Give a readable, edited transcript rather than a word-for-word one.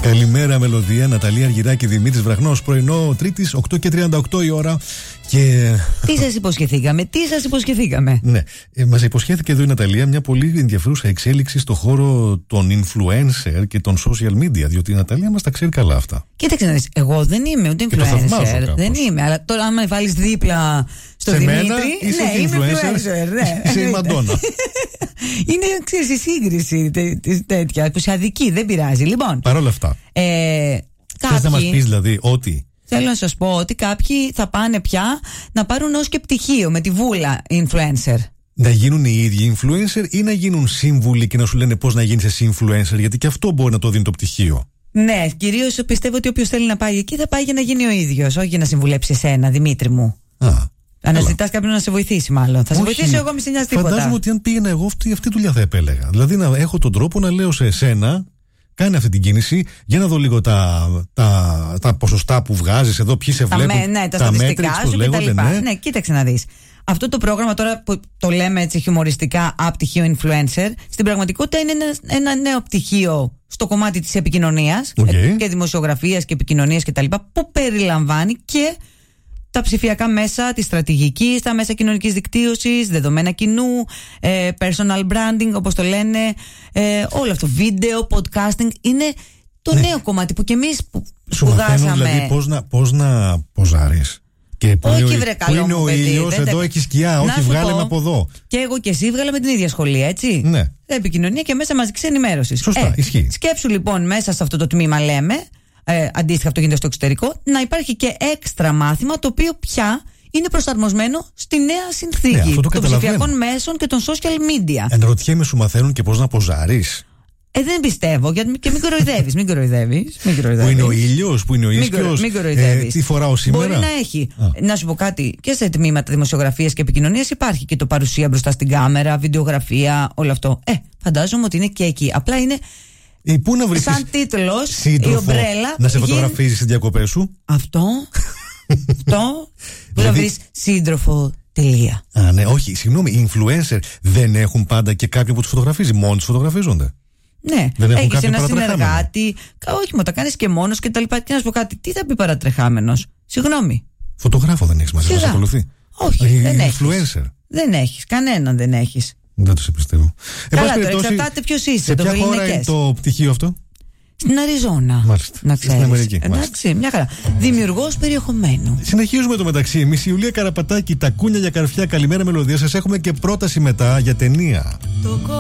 Καλημέρα, Μελωδία. Ναταλία Αργυράκη, Δημήτρης Βραχνός. Πρωινό Τρίτης, 8:38 η ώρα. Και... Τι σας υποσχεθήκαμε. Ναι, μας υποσχέθηκε εδώ η Ναταλία μια πολύ ενδιαφέρουσα εξέλιξη στο χώρο των influencer και των social media. Διότι η Ναταλία μας τα ξέρει καλά αυτά. Κοίταξε να δεις, εγώ δεν είμαι ούτε influencer. Δεν είμαι, αλλά τώρα αν με βάλεις δίπλα στο σε Δημήτρη. Μένα, είσαι ναι, είμαι influencer. Ναι, είσαι η Μαντόνα. Είναι, ξέρεις, η σύγκριση τέτοια, που σε αδική, δεν πειράζει. Λοιπόν. Παρ' όλα αυτά. Θες να μας πεις δηλαδή ότι. Θέλω να σας πω ότι κάποιοι θα πάνε πια να πάρουν ως και πτυχίο με τη βούλα influencer. Να γίνουν οι ίδιοι influencer ή να γίνουν σύμβουλοι και να σου λένε πώς να γίνεις εσύ influencer, γιατί και αυτό μπορεί να το δίνει το πτυχίο. Ναι, κυρίως πιστεύω ότι όποιος θέλει να πάει εκεί θα πάει για να γίνει ο ίδιος, όχι για να συμβουλέψει εσένα, Δημήτρη μου. Αναζητάς κάποιον να σε βοηθήσει, μάλλον. Θα σε βοηθήσω εγώ, μη σε νοιάζει τίποτα. Φαντάζομαι ότι αν πήγαινα εγώ αυτή τη δουλειά θα επέλεγα. Δηλαδή να έχω τον τρόπο να λέω σε εσένα. Κάνε αυτή την κίνηση για να δω λίγο τα ποσοστά που βγάζεις εδώ, ποιοι σε βλέπουν. Ναι, τα στατιστικά σου κτλ. Ναι, κοίταξε να δεις. Αυτό το πρόγραμμα τώρα που το λέμε έτσι χιουμοριστικά πτυχίο influencer, στην πραγματικότητα είναι ένα νέο πτυχίο στο κομμάτι της επικοινωνίας και δημοσιογραφίας και επικοινωνίας κτλ. Που περιλαμβάνει και τα ψηφιακά μέσα, τη στρατηγική, τα μέσα κοινωνικής δικτύωσης, δεδομένα κοινού, personal branding όπως το λένε, όλο αυτό, βίντεο, podcasting, είναι το νέο κομμάτι που κι εμείς σπουδάσαμε. Σου μαθαίνουν δηλαδή πώς να ποζάρεις. Και που είναι ο ήλιος, εδώ έχει σκιά, όχι βγάλε με από εδώ. Και εγώ και εσύ βγάλαμε την ίδια σχολεία, έτσι. Ναι. Επικοινωνία και μέσα μαζικής ενημέρωσης. Σωστά, ισχύει. Σκέψου λοιπόν μέσα σε αυτό το τμήμα, λέμε, αντίστοιχα αυτό γίνεται στο εξωτερικό, να υπάρχει και έξτρα μάθημα το οποίο πια είναι προσαρμοσμένο στη νέα συνθήκη των ψηφιακών μέσων και των social media. Αναρωτιέμαι, σου μαθαίνουν και πώς να ποζάρεις. Δεν πιστεύω, γιατί και μην κοροϊδεύεις. Που είναι ο ήλιος, που είναι ο ίσκιος, τι φοράω σήμερα. Μπορεί να έχει. Να σου πω κάτι, και σε τμήματα δημοσιογραφίας και επικοινωνίας υπάρχει και το παρουσία μπροστά στην κάμερα, βιντεογραφία, όλο αυτό. Φαντάζομαι ότι είναι και εκεί. Απλά είναι. Πού να βρεις σαν τίτλος, σύντροφο, η ομπρέλα. Να σε φωτογραφίζεις στις διακοπές σου. Αυτό. Πού να βρεις σύντροφο. Τελεία. Ναι, όχι, συγγνώμη, οι influencer δεν έχουν πάντα και κάποιον που τους φωτογραφίζει, μόνοι τους φωτογραφίζονται. Ναι, έχεις ένα συνεργάτη. Όχι, τα κάνεις και μόνος και τα λοιπά. Και να σου πω κάτι, τι θα πει παρατρεχάμενος. Συγγνώμη. Φωτογράφο δεν έχεις μαζί να σε ακολουθεί. Όχι, δεν έχεις. Influencer. Δεν έχεις, κανέναν δεν έχεις. Δεν το σε πιστεύω. Καλά, τώρα εξαρτάται ποιος είσαι. Σε ποια χώρα είναι το πτυχίο αυτό? Στην Αριζόνα. Μάλιστα. Να ξέρεις. Στην Αμερική. Εντάξει, μια χαρά. Δημιουργός περιεχομένου. Συνεχίζουμε το μεταξύ. Εμείς η Ιουλία Καραπατάκη, τα κούνια για καρφιά. Καλημέρα, Μελωδία. Σας έχουμε και πρόταση μετά για ταινία.